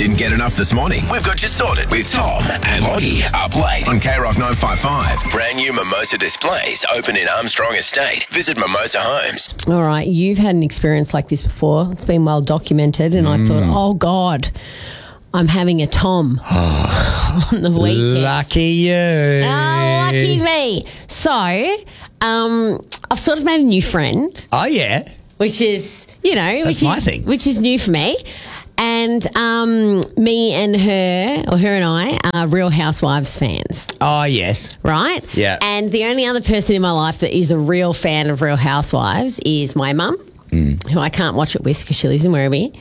Didn't get enough this morning? We've got you sorted with Tom and Loggy up late on KROC 955. Brand new Mimosa displays open in Armstrong Estate. Visit Mimosa Homes. All right, you've had an experience like this before. It's been well documented, and I thought, oh, God, I'm having a Tom on the weekend. Lucky you. Oh, lucky me. So, I've sort of made a new friend. Oh, yeah. Which is, you know, my thing. Which is new for me. And me and her, or her and I, are Real Housewives fans. Oh, yes. Right? Yeah. And the only other person in my life that is a real fan of Real Housewives is my mum, who I can't watch it with because she lives in Werribee.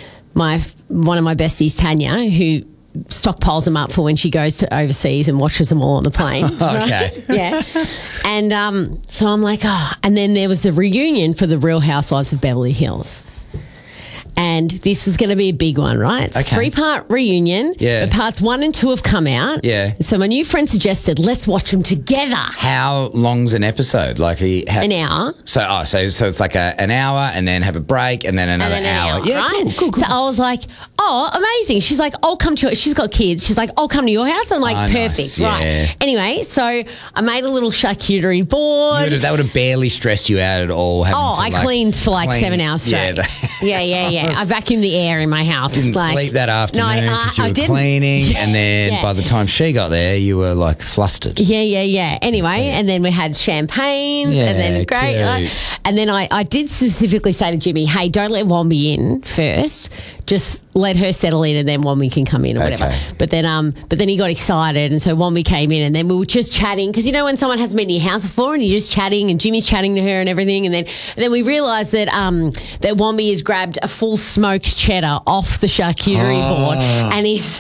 One of my besties, Tanya, who stockpiles them up for when she goes to overseas and watches them all on the plane. Okay. Right? Yeah. And so I'm like, and then there was the reunion for the Real Housewives of Beverly Hills. And this was going to be a big one, right? It's a 3-part reunion. Yeah. The parts 1 and 2 have come out. Yeah. And so my new friend suggested, let's watch them together. How long's an episode? Like an hour. So it's like an hour, and then have a break, and then another hour. Yeah, right? cool. So I was like, oh, amazing. She's like, I'll come to it. She's got kids. She's like, I'll come to your house. I'm like, perfect. Nice. Right. Yeah. Anyway, so I made a little charcuterie board. That would have barely stressed you out at all. I cleaned for 7 hours straight. Yeah. I vacuumed the air in my house. Didn't sleep that afternoon because you were cleaning, and then by the time she got there, you were like flustered. Yeah. Anyway, and then we had champagnes, and then and then I did specifically say to Jimmy, hey, don't let Wombi in first. Just let her settle in, and then Wombi can come in or whatever. But then he got excited, and so Wombi came in, and then we were just chatting because you know when someone hasn't been in your house before, and you're just chatting, and Jimmy's chatting to her and everything, and then we realised that that Wombi has grabbed a full smoked cheddar off the charcuterie board, and he's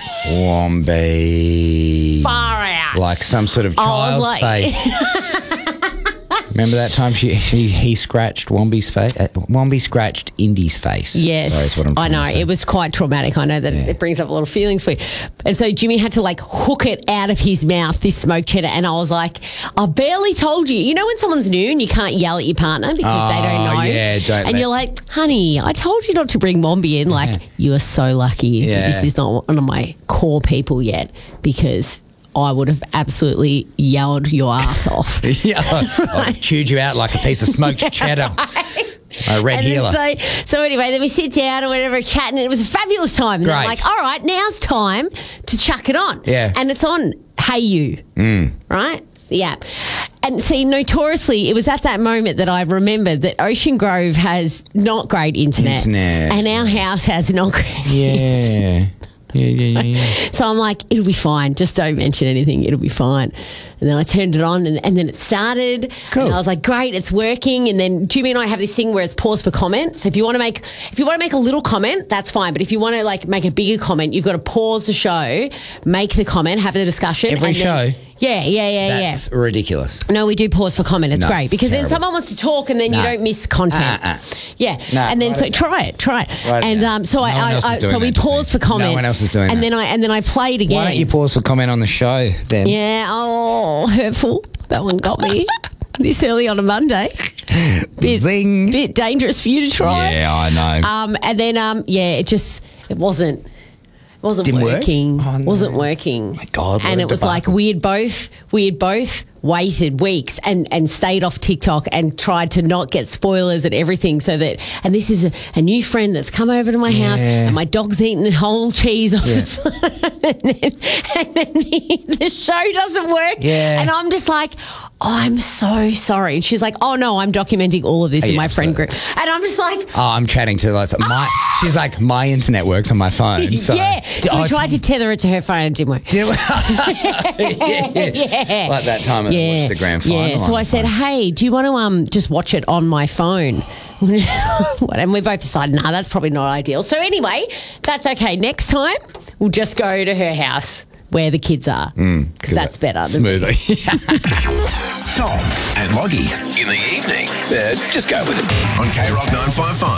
Wombi far out, like some sort of child's face. Remember that time he scratched Wombi's face? Wombi scratched Indy's face. Yes. Sorry, that's what I'm trying to say. It was quite traumatic. I know that it brings up a lot of feelings for you. And so Jimmy had to hook it out of his mouth, this smoked cheddar, and I was like, I barely told you. You know when someone's new and you can't yell at your partner because they don't know? Yeah, don't. And you're like, honey, I told you not to bring Wombi in. You are so lucky. Yeah. This is not one of my core people yet because I would have absolutely yelled your ass off. I've chewed you out like a piece of smoked cheddar. A red healer. So anyway, then we sit down or whatever, chatting, and it was a fabulous time. And I'm like, all right, now's time to chuck it on. Yeah. And it's on Hey You, right? The app. And see, notoriously, it was at that moment that I remembered that Ocean Grove has not great internet. And our house has not great internet. Yeah. So I'm like, it'll be fine. Just don't mention anything. It'll be fine. And then I turned it on, and then it started. Cool. And I was like, great, it's working. And then Jimmy and I have this thing where it's pause for comment. So if you want to make a little comment, that's fine. But if you want to make a bigger comment, you've got to pause the show, make the comment, have the discussion. Every show. Yeah. That's ridiculous. No, we do pause for comment. It's great because then someone wants to talk and then you don't miss content. Yeah. And then try it. Right, and so we paused for comment. No one else is doing and that. And then I played again. Why don't you pause for comment on the show then? Yeah. Hurtful. That one got me this early on a Monday. Bit dangerous for you to try. Yeah, I know. And then it wasn't working. Oh, no. Wasn't working. Oh my God. And it was debacle. we had both waited weeks and stayed off TikTok and tried to not get spoilers and everything and this is a new friend that's come over to my house and my dog's eating the whole cheese off the front and then the show doesn't work and I'm just like, I'm so sorry. And she's like, oh no, I'm documenting all of this in my friend group. And I'm just like, I'm chatting to she's like, my internet works on my phone. So. So we tried to tether it to her phone and it didn't work. Like that time I watched the grand final. Yeah, so I said, hey, do you want to just watch it on my phone? And we both decided, nah, that's probably not ideal. So anyway, that's okay. Next time, we'll just go to her house where the kids are because that's better. Smoother. Tom and Loggy in the evening. Just go with it on KROC 955.